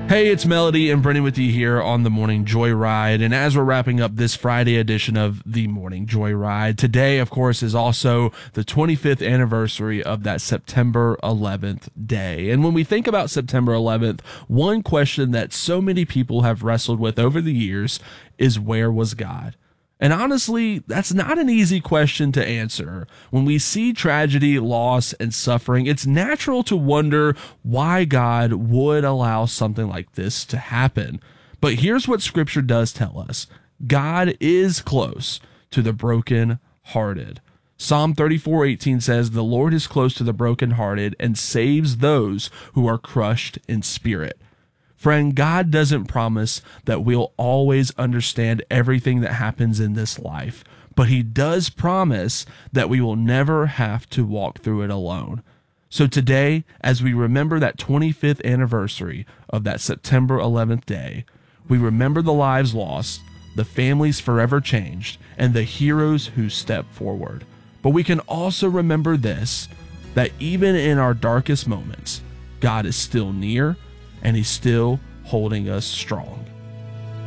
Hey, it's Melody and Brennan with you here on the Morning Joyride. And as we're wrapping up this Friday edition of the Morning Joyride, today, of course, is also the 25th anniversary of that September 11th day. And when we think about September 11th, one question that so many people have wrestled with over the years is, where was God? And honestly, that's not an easy question to answer. When we see tragedy, loss, and suffering, it's natural to wonder why God would allow something like this to happen. But here's what Scripture does tell us. God is close to the brokenhearted. Psalm 34:18 says, "The Lord is close to the brokenhearted and saves those who are crushed in spirit." Friend, God doesn't promise that we'll always understand everything that happens in this life, but He does promise that we will never have to walk through it alone. So today, as we remember that 25th anniversary of that September 11th day, we remember the lives lost, the families forever changed, and the heroes who stepped forward. But we can also remember this, that even in our darkest moments, God is still near, and He's still holding us strong.